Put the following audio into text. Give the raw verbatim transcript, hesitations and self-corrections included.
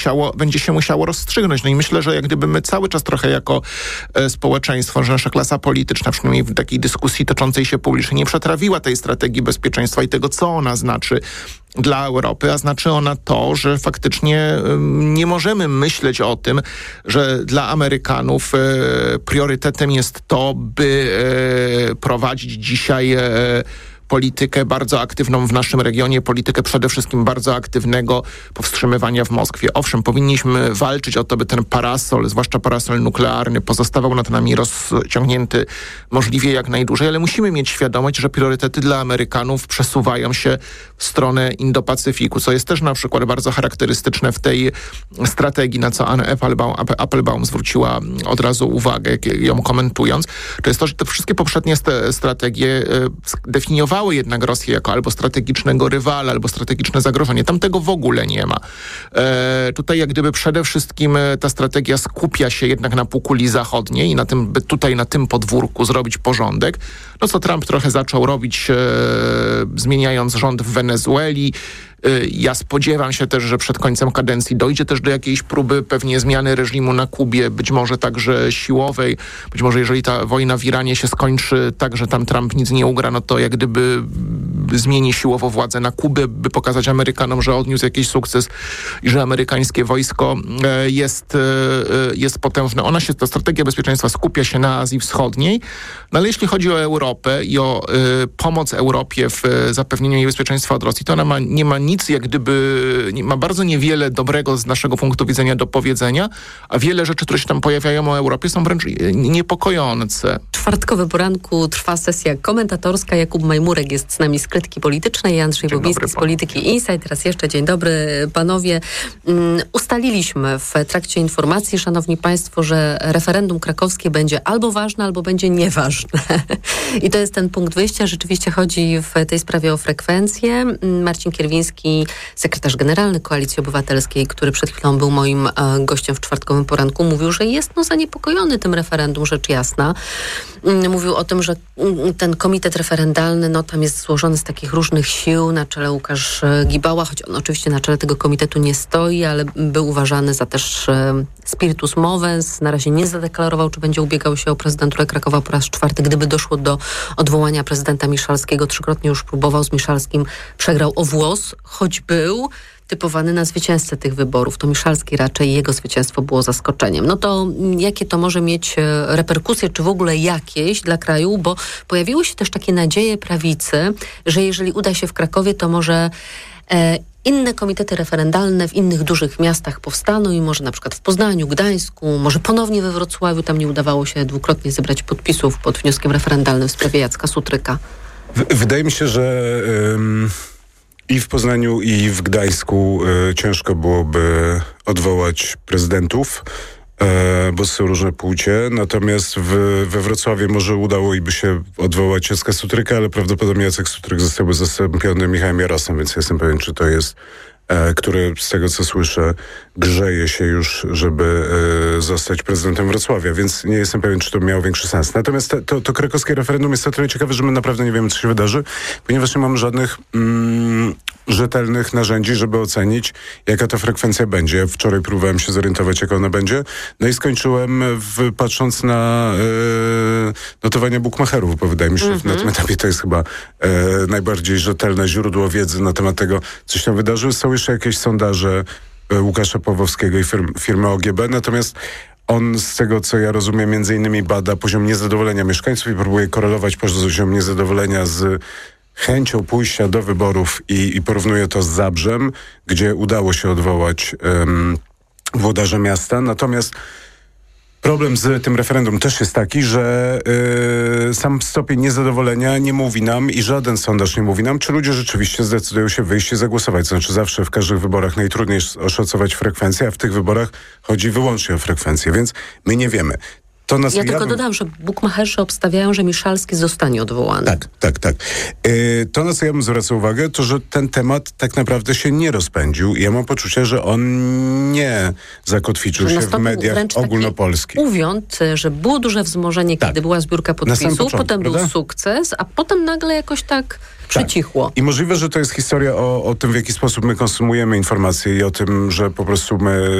Musiało, będzie się musiało rozstrzygnąć. No i myślę, że jak gdyby my cały czas trochę jako e, społeczeństwo, że nasza klasa polityczna, przynajmniej w takiej dyskusji toczącej się publicznie, nie przetrawiła tej strategii bezpieczeństwa i tego, co ona znaczy dla Europy, a znaczy ona to, że faktycznie y, nie możemy myśleć o tym, że dla Amerykanów y, priorytetem jest to, by y, prowadzić dzisiaj y, politykę bardzo aktywną w naszym regionie, politykę przede wszystkim bardzo aktywnego powstrzymywania w Moskwie. Owszem, powinniśmy walczyć o to, by ten parasol, zwłaszcza parasol nuklearny, pozostawał nad nami rozciągnięty możliwie jak najdłużej, ale musimy mieć świadomość, że priorytety dla Amerykanów przesuwają się w stronę Indo-Pacyfiku, co jest też na przykład bardzo charakterystyczne w tej strategii, na co Anne Applebaum, Applebaum zwróciła od razu uwagę, ją komentując. To jest to, że te wszystkie poprzednie st- strategie definiowały jednak Rosję jako albo strategicznego rywala, albo strategiczne zagrożenie. Tam tego w ogóle nie ma. E, tutaj jak gdyby przede wszystkim ta strategia skupia się jednak na półkuli zachodniej i na tym, by tutaj na tym podwórku zrobić porządek. No co Trump trochę zaczął robić, e, zmieniając rząd w Wenezueli. Ja spodziewam się też, że przed końcem kadencji dojdzie też do jakiejś próby pewnie zmiany reżimu na Kubie, być może także siłowej. Być może jeżeli ta wojna w Iranie się skończy tak, że tam Trump nic nie ugra, no to jak gdyby zmieni siłowo władzę na Kubę, by pokazać Amerykanom, że odniósł jakiś sukces i że amerykańskie wojsko jest, jest potężne. Ona się, ta strategia bezpieczeństwa skupia się na Azji Wschodniej, no ale jeśli chodzi o Europę i o y, pomoc Europie w y, zapewnieniu jej bezpieczeństwa od Rosji, to ona ma, nie ma nic jak gdyby, nie, ma bardzo niewiele dobrego z naszego punktu widzenia do powiedzenia, a wiele rzeczy, które się tam pojawiają o Europie, są wręcz niepokojące. Czwartkowy poranku trwa sesja komentatorska. Jakub Majmurek jest z nami z Krytyki Politycznej, Andrzej Bobiński z Polityki Insight. Teraz jeszcze dzień dobry, panowie. Um, ustaliliśmy w trakcie informacji, szanowni państwo, że referendum krakowskie będzie albo ważne, albo będzie nieważne. I to jest ten punkt wyjścia. Rzeczywiście chodzi w tej sprawie o frekwencję. Marcin Kierwiński, sekretarz generalny Koalicji Obywatelskiej, który przed chwilą był moim e, gościem w czwartkowym poranku, mówił, że jest no, zaniepokojony tym referendum, rzecz jasna. Mówił o tym, że ten komitet referendalny, no tam jest złożony z takich różnych sił, na czele Łukasz Gibała, choć on oczywiście na czele tego komitetu nie stoi, ale był uważany za też e, spiritus movens. Na razie nie zadeklarował, czy będzie ubiegał się o prezydenturę Krakowa po raz czwarty. Gdyby doszło do odwołania prezydenta Miszalskiego, trzykrotnie już próbował z Miszalskim, przegrał o włos, choć był typowany na zwycięzcę tych wyborów. To Miszalski raczej, jego zwycięstwo było zaskoczeniem. No to jakie to może mieć reperkusje, czy w ogóle jakieś dla kraju? Bo pojawiły się też takie nadzieje prawicy, że jeżeli uda się w Krakowie, to może e, inne komitety referendalne w innych dużych miastach powstaną i może na przykład w Poznaniu, Gdańsku, może ponownie we Wrocławiu. Tam nie udawało się dwukrotnie zebrać podpisów pod wnioskiem referendalnym w sprawie Jacka Sutryka. W- wydaje mi się, że ym, i w Poznaniu, i w Gdańsku y, ciężko byłoby odwołać prezydentów, y, bo są różne płcie. Natomiast w, we Wrocławiu może udało by się odwołać Jacka Sutryka, ale prawdopodobnie Jacek Sutryk zostałby zastąpiony Michałem Jarosem, więc jestem pewien, czy to jest, e, który z tego co słyszę grzeje się już, żeby e, zostać prezydentem Wrocławia, więc nie jestem pewien, czy to miało większy sens. Natomiast to, to, to krakowskie referendum jest o tyle ciekawe, że my naprawdę nie wiemy, co się wydarzy, ponieważ nie mamy żadnych mm, rzetelnych narzędzi, żeby ocenić, jaka ta frekwencja będzie. Ja wczoraj próbowałem się zorientować, jaka ona będzie, no i skończyłem w, patrząc na e, notowania bukmacherów, bo wydaje mi się, że mm-hmm. na tym etapie to jest chyba e, najbardziej rzetelne źródło wiedzy na temat tego, co się tam wydarzyło. Są jeszcze jakieś sondaże e, Łukasza Pawłowskiego i firm, firmy O G B, natomiast on, z tego co ja rozumiem, między innymi bada poziom niezadowolenia mieszkańców i próbuje korelować poziom niezadowolenia z chęcią pójścia do wyborów i, i porównuje to z Zabrzem, gdzie udało się odwołać um, włodarza miasta. Natomiast problem z tym referendum też jest taki, że yy, sam stopień niezadowolenia nie mówi nam i żaden sondaż nie mówi nam, czy ludzie rzeczywiście zdecydują się wyjść i zagłosować. To znaczy zawsze w każdych wyborach najtrudniej jest oszacować frekwencję, a w tych wyborach chodzi wyłącznie o frekwencję, więc my nie wiemy. to nas... Ja, ja tylko bym... dodam, że bukmacherzy obstawiają, że Miszalski zostanie odwołany. Tak, tak, tak. Yy, to, na co ja bym zwracał uwagę, to, że ten temat tak naprawdę się nie rozpędził. Ja mam poczucie, że on nie zakotwiczył że się w mediach ogólnopolskich. Uwiąd, że było duże wzmożenie, tak. kiedy była zbiórka podpisów, początku, potem prawda? był sukces, a potem nagle jakoś tak przycichło. Tak. I możliwe, że to jest historia o, o tym, w jaki sposób my konsumujemy informacje i o tym, że po prostu my